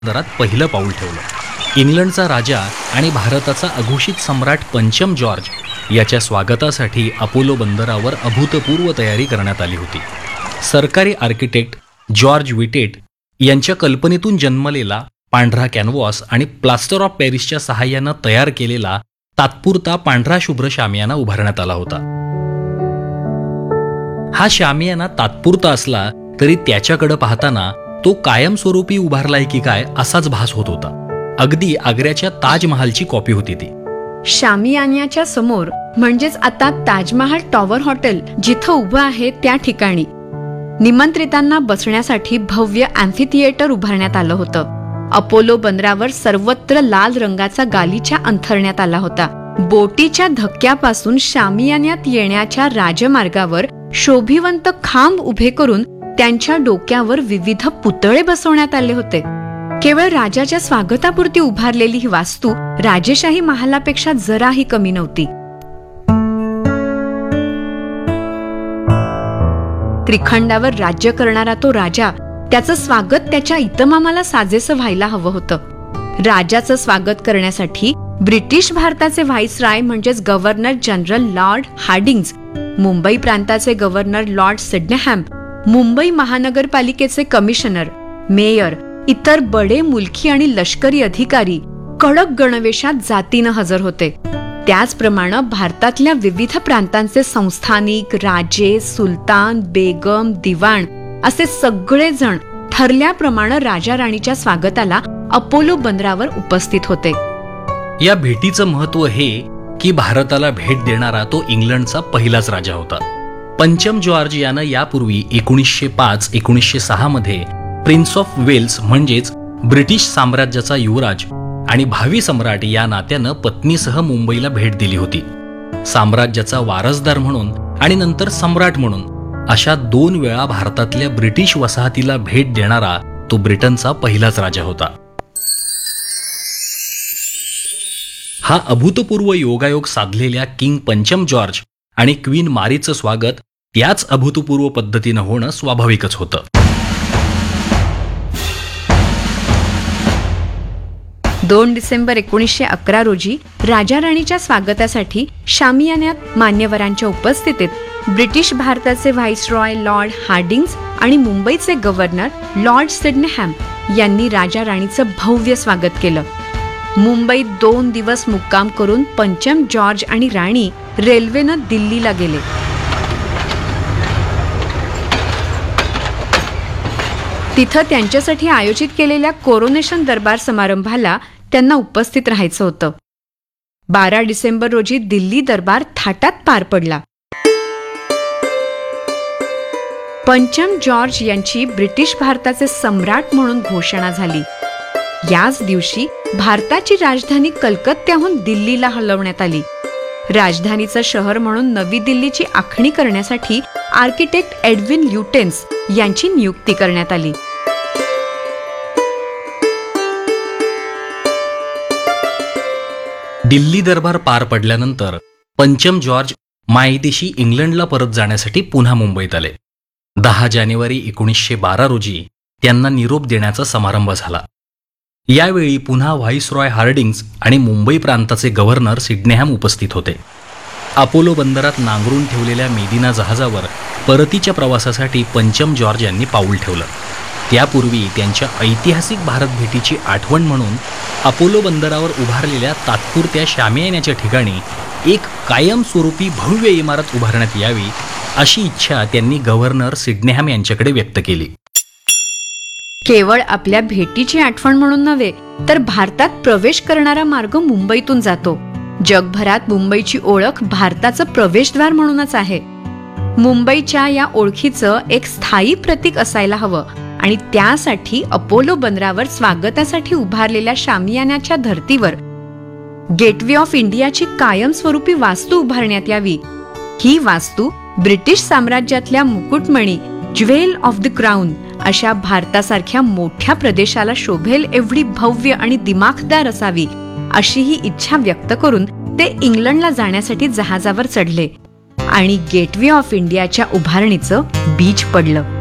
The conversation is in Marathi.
दरात पहिलं पाऊल ठेवलं. इंग्लंडचा राजा आणि भारताचा अघोषित सम्राट पंचम जॉर्ज याच्या स्वागतासाठी अपोलो बंदरावर अभूतपूर्व तयारी करण्यात आली होती. सरकारी आर्किटेक्ट जॉर्ज विटेट यांच्या कल्पनेतून जन्मलेला पांढरा कॅनव्हास आणि प्लास्टर ऑफ पॅरिसच्या सहाय्यानं तयार केलेला तात्पुरता पांढरा शुभ्र शामियाना उभारण्यात आला होता. हा शामियाना तात्पुरता असला तरी त्याच्याकडे पाहताना तो कायमस्वरूपी उभारलाय की काय असाच भास होत होता. अगदी आग्र्याच्या ताजमहालची कॉपी होती ती. शामियान्याच्या समोर म्हणजेच आता ताजमहाल टॉवर हॉटेल जिथं उभं आहे त्या ठिकाणी निमंत्रितांना बसण्यासाठी भव्य अँफिथिएटर उभारण्यात आलं होतं. अपोलो बंदरावर सर्वत्र लाल रंगाचा गालिचा अंथरण्यात आला होता. बोटीच्या धक्क्यापासून शामियान्यात येण्याच्या राजमार्गावर शोभिवंत खांब उभे करून त्यांच्या डोक्यावर विविध पुतळे बसवण्यात आले होते. केवळ राजाच्या स्वागतापुरती उभारलेली ही वास्तू राजेशाही महालापेक्षा जराही कमी नव्हती. त्रिखंडावर राज्य करणारा तो राजा, त्याचं स्वागत त्याच्या इतमामाला साजेसं व्हायला हवं होतं. राजाचं स्वागत करण्यासाठी ब्रिटिश भारताचे व्हाईसराय म्हणजेच गव्हर्नर जनरल लॉर्ड हार्डिंग्ज, मुंबई प्रांताचे गव्हर्नर लॉर्ड सिडनेहॅम, मुंबई महानगरपालिकेचे कमिशनर, मेयर, इतर बडे मुलकी आणि लष्करी अधिकारी कडक गणवेशात जातीनं हजर होते. त्याचप्रमाणे भारतातल्या विविध प्रांतांचे संस्थानिक, राजे, सुलतान, बेगम, दिवाण असे सगळे जण ठरल्याप्रमाणे राजा राणीच्या स्वागताला अपोलो बंदरावर उपस्थित होते. या भेटीचं महत्व हे की भारताला भेट देणारा तो इंग्लंडचा पहिलाच राजा होता. पंचम जॉर्ज यानं यापूर्वी 1905-1906 मध्ये प्रिन्स ऑफ वेल्स म्हणजेच ब्रिटिश साम्राज्याचा युवराज आणि भावी सम्राट या नात्यानं पत्नीसह मुंबईला भेट दिली होती. साम्राज्याचा वारसदार म्हणून आणि नंतर सम्राट म्हणून अशा 2 वेळा भारतातल्या ब्रिटिश वसाहतीला भेट देणारा तो ब्रिटनचा पहिलाच राजा होता. हा अभूतपूर्व योगायोग साधलेल्या किंग पंचम जॉर्ज आणि क्वीन मारीचं स्वागत याच अभूतपूर्व पद्धतीनं होणं स्वाभाविकच होतं. डिसेंबर 1911 रोजी राजा राणीच्या स्वागतासाठी शामियान्यात मान्यवरांच्या उपस्थितीत ब्रिटिश भारताचे व्हाईसरॉय लॉर्ड हार्डिंग्ज आणि मुंबईचे गव्हर्नर लॉर्ड सिडनेहॅम यांनी राजा राणीचं भव्य स्वागत केलं. मुंबईत 2 दिवस मुक्काम करून पंचम जॉर्ज आणि राणी रेल्वेनं दिल्लीला गेले. तिथं त्यांच्यासाठी आयोजित केलेल्या कोरोनेशन दरबार समारंभाला त्यांना उपस्थित राहायचं होतं. 12 डिसेंबर रोजी दिल्ली दरबार थाटात पार पडला. पंचम जॉर्ज यांची ब्रिटिश भारताचे सम्राट म्हणून घोषणा झाली. याच दिवशी भारताची राजधानी कलकत्त्याहून दिल्लीला हलवण्यात आली. राजधानीचं शहर म्हणून नवी दिल्लीची आखणी करण्यासाठी आर्किटेक्ट एडविन ल्युटेन्स यांची नियुक्ती करण्यात आली. दिल्ली दरबार पार पडल्यानंतर पंचम जॉर्ज मायदेशी इंग्लंडला परत जाण्यासाठी पुन्हा मुंबईत आले. 10 जानेवारी 1912 रोजी त्यांना निरोप देण्याचा समारंभ झाला. यावेळी पुन्हा व्हाईसरॉय हार्डिंग्ज आणि मुंबई प्रांताचे गव्हर्नर सिडनेहॅम उपस्थित होते. अपोलो बंदरात नांगरून ठेवलेल्या मेदिना जहाजावर परतीच्या प्रवासासाठी पंचम जॉर्ज यांनी पाऊल ठेवलं. त्यापूर्वी त्यांच्या ऐतिहासिक भारत भेटीची आठवण म्हणून अपोलो बंदरावर उभारलेल्या तात्पुरत्या शामियान्याच्या ठिकाणी एक कायमस्वरूपी भव्य इमारत उभारण्यात यावी अशी इच्छा त्यांनी गव्हर्नर सिडनेहॅम यांच्याकडे व्यक्त केली. केवळ आपल्या भेटीची आठवण म्हणून नव्हे तर भारतात प्रवेश करणारा मार्ग मुंबईतून जातो. जगभरात मुंबईची ओळख भारताचं प्रवेशद्वार म्हणूनच आहे. मुंबईच्या या ओळखीचं एक स्थायी प्रतीक असायला हवं आणि त्यासाठी अपोलो बंदरावर स्वागतासाठी उभारलेल्या शामियान्याच्या धर्तीवर गेटवे ऑफ इंडियाची कायमस्वरूपी वास्तू उभारण्यात यावी. ही वास्तू British साम्राज्यातल्या मुकुटमणी, jewel of the crown अशा भारतासारख्या मोठ्या प्रदेशाला शोभेल एवढी भव्य आणि दिमाखदार असावी अशी ही इच्छा व्यक्त करून ते इंग्लंडला जाण्यासाठी जहाजावर चढले आणि गेटवे ऑफ इंडियाच्या उभारणीचं बीज पडलं.